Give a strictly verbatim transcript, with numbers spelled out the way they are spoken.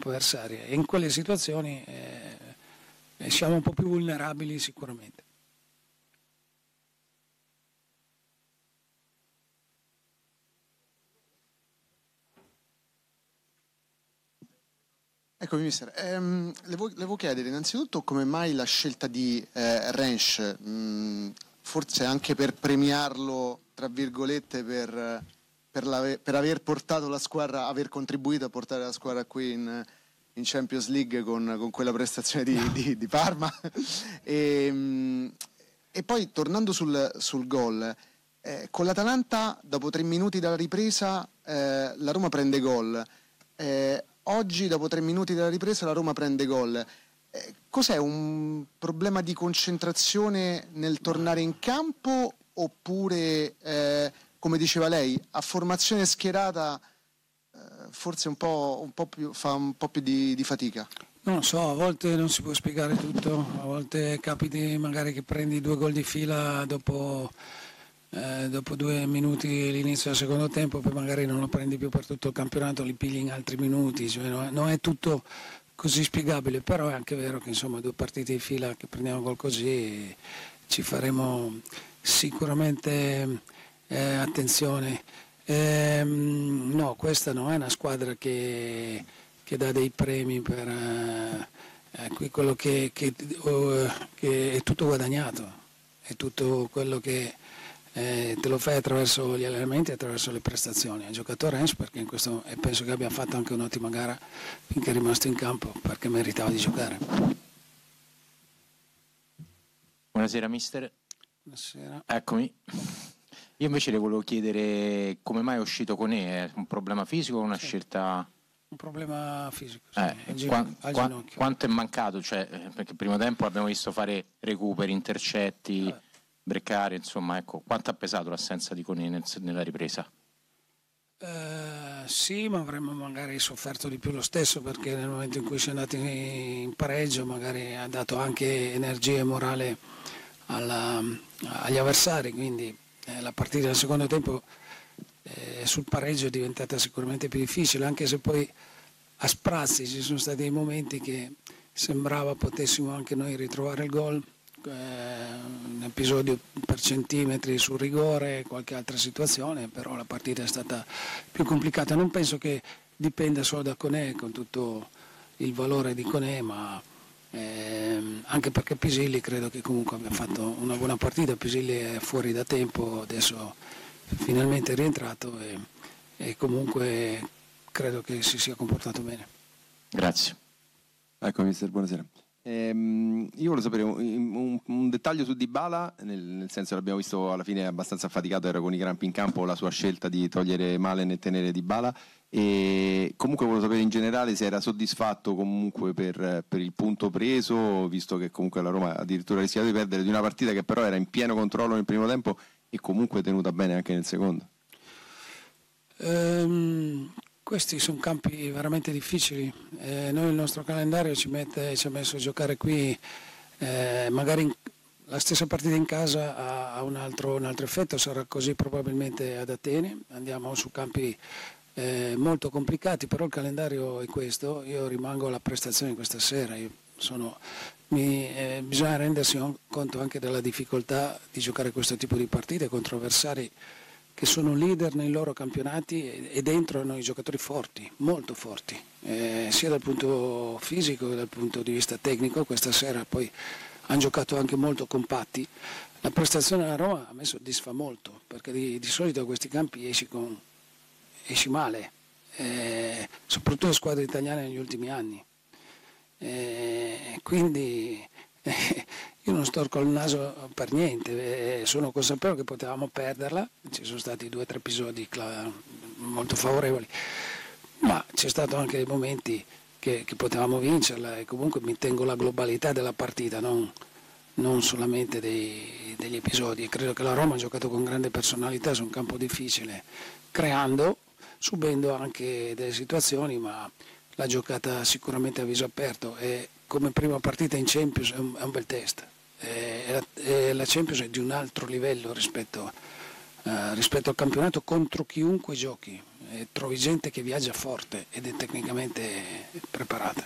avversaria, e in quelle situazioni eh, siamo un po' più vulnerabili sicuramente. Eccomi mister, ehm, le, vo- le volevo chiedere innanzitutto come mai la scelta di eh, Rensch, mh, forse anche per premiarlo, tra virgolette, per, per, la- per aver portato la squadra, aver contribuito a portare la squadra qui in, in Champions League con, con quella prestazione di, di, di Parma. e, mh, e poi tornando sul, sul gol, eh, con l'Atalanta dopo tre minuti dalla ripresa eh, la Roma prende gol. Eh, Oggi, dopo tre minuti dalla ripresa, la Roma prende gol. Eh, cos'è, un problema di concentrazione nel tornare in campo oppure, eh, come diceva lei, a formazione schierata eh, forse un po', un po' più, fa un po' più di, di fatica? Non lo so, a volte non si può spiegare tutto, a volte capiti magari che prendi due gol di fila dopo... Eh, dopo due minuti l'inizio del secondo tempo, poi magari non lo prendi più per tutto il campionato, li pigli in altri minuti, cioè non, è, non è tutto così spiegabile, però è anche vero che insomma due partite di fila che prendiamo gol così ci faremo sicuramente eh, attenzione. Eh, no, questa non è una squadra che, che dà dei premi per eh, qui quello che, che, oh, che è tutto guadagnato, è tutto quello che Eh, te lo fai attraverso gli allenamenti e attraverso le prestazioni. Ha giocato Rennes perché in questo, e penso che abbia fatto anche un'ottima gara finché è rimasto in campo perché meritava di giocare. Buonasera mister. Buonasera. Eccomi. Io invece le volevo chiedere come mai è uscito con E, è un problema fisico o una sì. scelta... Un problema fisico, sì, eh, al, qua, gin- al qua, ginocchio. Quanto è mancato? Cioè, perché il primo tempo abbiamo visto fare recuperi, intercetti... Eh. Breccare, insomma, ecco, quanto ha pesato l'assenza di Koné nel, nella ripresa? Eh, sì, ma avremmo magari sofferto di più lo stesso perché nel momento in cui si è andati in pareggio magari ha dato anche energia e morale alla, agli avversari, quindi eh, la partita del secondo tempo eh, sul pareggio è diventata sicuramente più difficile, anche se poi a sprazzi ci sono stati dei momenti che sembrava potessimo anche noi ritrovare il gol. Un episodio per centimetri sul rigore, qualche altra situazione, però la partita è stata più complicata. Non penso che dipenda solo da Koné, con tutto il valore di Koné, ma ehm, anche perché Pisilli credo che comunque abbia fatto una buona partita. Pisilli è fuori da tempo, adesso finalmente è rientrato e, e comunque credo che si sia comportato bene. Grazie. Ecco mister, buonasera. Ehm, io volevo sapere un, un, un dettaglio su Dybala, nel, nel senso l'abbiamo visto alla fine abbastanza affaticato, era con i crampi in campo, la sua scelta di togliere Malen e tenere Dybala, e comunque volevo sapere in generale se era soddisfatto comunque per, per il punto preso, visto che comunque la Roma addirittura ha rischiato di perdere di una partita che però era in pieno controllo nel primo tempo e comunque tenuta bene anche nel secondo. Um... Questi sono campi veramente difficili, eh, noi il nostro calendario ci, mette, ci ha messo a giocare qui, eh, magari in, la stessa partita in casa ha, ha un, altro, un altro effetto, sarà così probabilmente ad Atene, andiamo su campi eh, molto complicati, però il calendario è questo, io rimango alla prestazione di questa sera, io sono, mi, eh, bisogna rendersi conto anche della difficoltà di giocare questo tipo di partite contro avversari che sono leader nei loro campionati e dentro hanno i giocatori forti, molto forti, eh, sia dal punto fisico che dal punto di vista tecnico. Questa sera poi hanno giocato anche molto compatti. La prestazione della Roma a me soddisfa molto, perché di, di solito a questi campi esci, con, esci male, eh, soprattutto le squadre italiane negli ultimi anni. Eh, quindi eh, io non storco il naso per niente, eh, sono consapevole che potevamo perderla, ci sono stati due o tre episodi cla- molto favorevoli, ma c'è stato anche dei momenti che, che potevamo vincerla e comunque mi tengo la globalità della partita, non, non solamente dei, degli episodi. E credo che la Roma ha giocato con grande personalità su un campo difficile, creando, subendo anche delle situazioni, ma l'ha giocata sicuramente a viso aperto e come prima partita in Champions è un, è un bel test. E la, e la Champions è di un altro livello rispetto, uh, rispetto al campionato contro chiunque giochi. e trovi gente che viaggia forte ed è tecnicamente preparata.